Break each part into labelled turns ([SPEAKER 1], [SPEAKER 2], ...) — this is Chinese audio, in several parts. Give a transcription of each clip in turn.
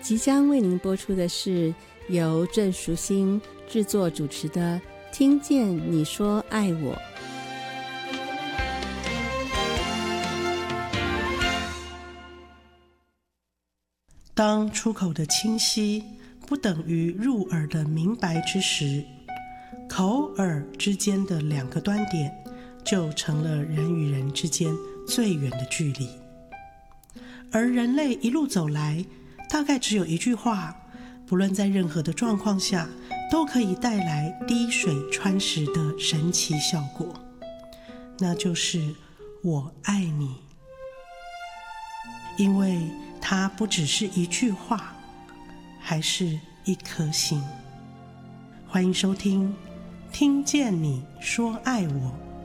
[SPEAKER 1] 即将为您播出的是由郑淑馨制作主持的《听见你说爱我》。
[SPEAKER 2] 当出口的清晰不等于入耳的明白之时，口耳之间的两个端点就成了人与人之间最远的距离。而人类一路走来，大概只有一句话，不论在任何的状况下，都可以带来滴水穿石的神奇效果，那就是我爱你。因为它不只是一句话，还是一颗心。欢迎收听《听见你说爱我》。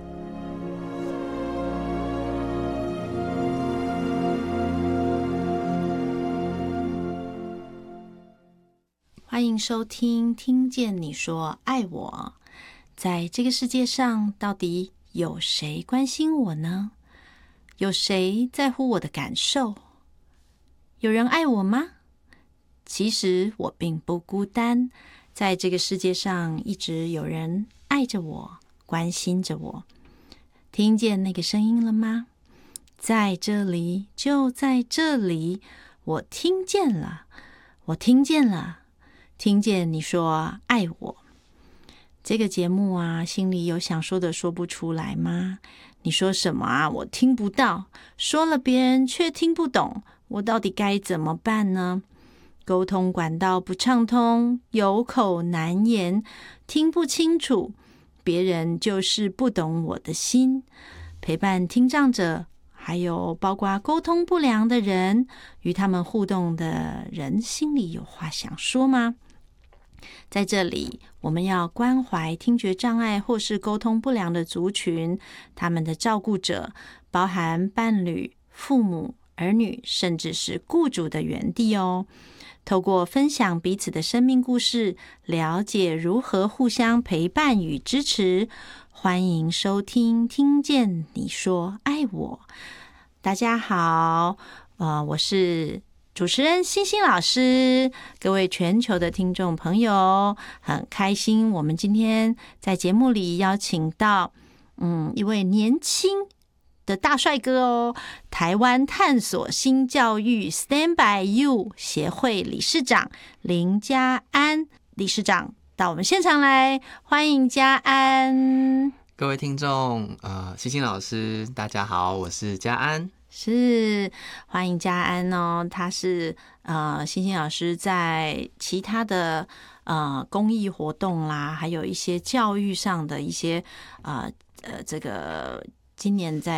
[SPEAKER 3] 欢迎收听《听见你说爱我》。在这个世界上，到底有谁关心我呢？有谁在乎我的感受？有人爱我吗？其实我并不孤单，在这个世界上一直有人爱着我，关心着我。听见那个声音了吗？在这里，就在这里，我听见了，我听见了。听见你说爱我。这个节目啊，心里有想说的说不出来吗？你说什么啊？我听不到，说了别人却听不懂，我到底该怎么办呢？沟通管道不畅通，有口难言，听不清楚，别人就是不懂我的心。陪伴听障者，还有包括沟通不良的人，与他们互动的人，心里有话想说吗？在这里，我们要关怀听觉障碍或是沟通不良的族群，他们的照顾者，包含伴侣、父母、儿女，甚至是雇主的园地哦。透过分享彼此的生命故事，了解如何互相陪伴与支持。欢迎收听《听见你说爱我》。大家好，我是主持人欣欣老师，各位全球的听众朋友，很开心我们今天在节目里邀请到一位年轻的大帅哥哦，台湾探索新教育 Stand by You 协会理事长林家安理事长到我们现场来，欢迎家安。
[SPEAKER 4] 各位听众，欣欣老师，大家好，我是家安。
[SPEAKER 3] 是，欢迎家安哦。他是欣欣老师在其他的公益活动啦，还有一些教育上的一些这个今年在